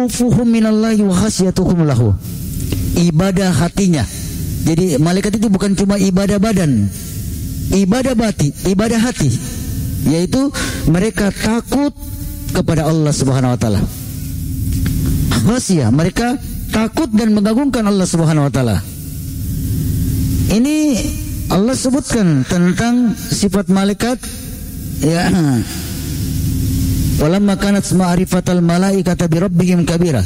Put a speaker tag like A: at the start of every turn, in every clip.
A: khaufuhum minallahi wa khasyatuhum lahu. Ibadah hatinya. Jadi malaikat itu bukan cuma ibadah badan, ibadah ibadah hati, yaitu mereka takut kepada Allah Subhanahu wa taala. Khasyah, mereka takut dan mengagungkan Allah Subhanahu wa taala. Ini Allah sebutkan tentang sifat malaikat, ya. Walamma kanat ma'rifatal malaikata bi rabbihim kabira.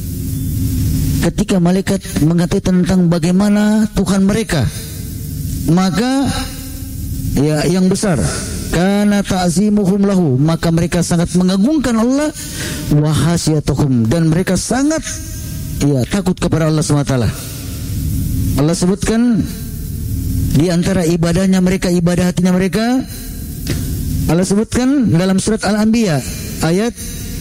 A: Ketika malaikat mengetahui tentang bagaimana Tuhan mereka, maka ya yang besar, kana ta'zimuhum lahu, maka mereka sangat mengagungkan Allah, wa khasyatuhum, dan mereka sangat ya takut kepada Allah SWT. Allah sebutkan di antara ibadahnya mereka, ibadah hatinya mereka, Allah sebutkan dalam surat Al-Anbiya ayat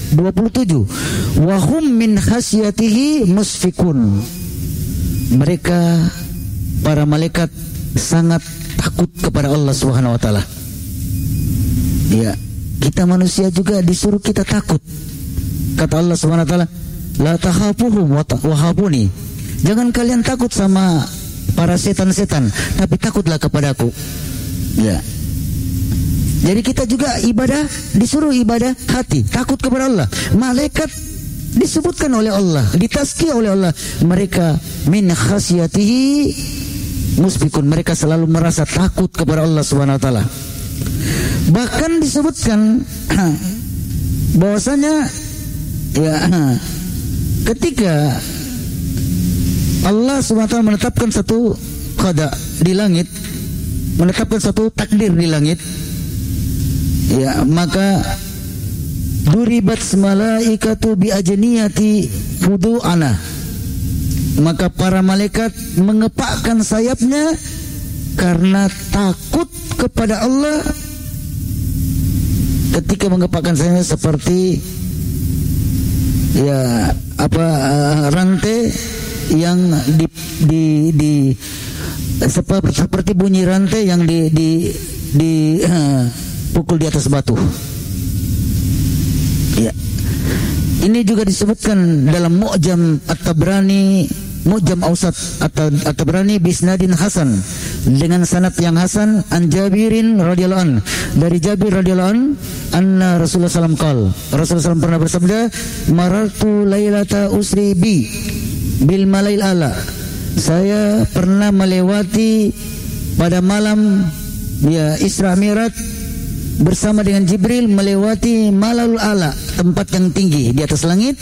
A: 27, wa hum min khasyatihi musfikun. Mereka para malaikat sangat takut kepada Allah Subhanahu wa taala. Ya, kita manusia juga disuruh kita takut. Kata Allah Subhanahu wa taala, la takhafuhum wa khafuni. Jangan kalian takut sama para setan-setan, tapi takutlah kepadaku. Ya. Jadi kita juga ibadah, disuruh ibadah hati, takut kepada Allah. Malaikat disebutkan oleh Allah, ditazkiyah oleh Allah, mereka min khasyatihi musbikun, mereka selalu merasa takut kepada Allah Subhanahu wa taala. Bahkan disebutkan bahwasanya ya ketika Allah Subhanahu wa taala menetapkan satu qada di langit, menetapkan satu takdir di langit, ya, maka duribat malaikatu bi ajniyati fudu'ana, maka para malaikat mengepakkan sayapnya karena takut kepada Allah. Ketika mengepakkan sayapnya seperti ya rantai yang di seperti bunyi rantai yang pukul di atas batu. Ya. Ini juga disebutkan dalam Mu'jam At-Tabrani, Mu'jam Awsat At-Tabrani bisnadin hasan, dengan sanad yang hasan, an Jabirin radhiyallahu an, dari Jabir radhiyallahu an, anna Rasulullah sallallahu alaihi wasallam Rasulullah SAW pernah bersabda, marartu lailata usri bi bil malail ala. Saya pernah melewati pada malam ya Isra Mi'raj bersama dengan Jibril, melewati Malalul Ala, tempat yang tinggi di atas langit.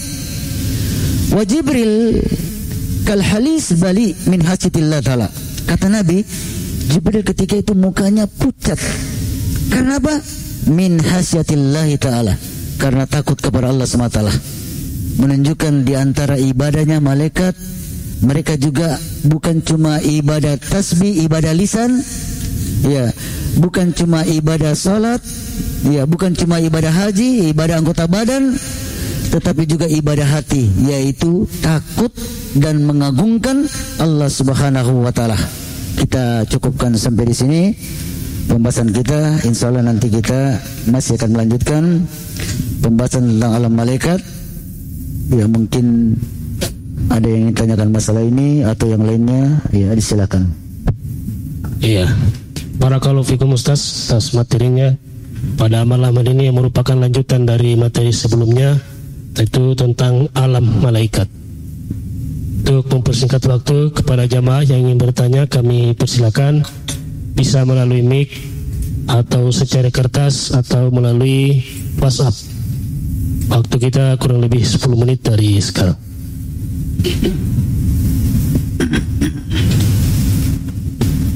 A: Wa Jibril kal halis bali min hasyatillah ta'ala. Kata Nabi, Jibril ketika itu mukanya pucat. Karena apa? Min hasyatillah ta'ala, karena takut kepada Allah SWT. Menunjukkan di antara ibadahnya malaikat, mereka juga bukan cuma ibadah tasbih, ibadah lisan, ya, bukan cuma ibadah salat, ya, bukan cuma ibadah haji, ibadah anggota badan, tetapi juga ibadah hati, yaitu takut dan mengagungkan Allah Subhanahu wa taala. Kita cukupkan sampai di sini pembahasan kita. Insyaallah nanti kita masih akan melanjutkan pembahasan tentang alam malaikat. Ya, mungkin ada yang ingin tanyakan masalah ini atau yang lainnya, ya disilakan.
B: Iya. Barakallahu fikum Ustaz atas materinya pada malam ini yang merupakan lanjutan dari materi sebelumnya, yaitu tentang alam malaikat. Untuk mempersingkat waktu, kepada jamaah yang ingin bertanya, kami persilakan bisa melalui mic atau secara kertas atau melalui WhatsApp. Waktu kita kurang lebih 10 menit dari sekarang.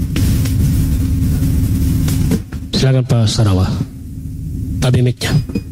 B: Silakan Pak Sarawak. Tapi mic-nya.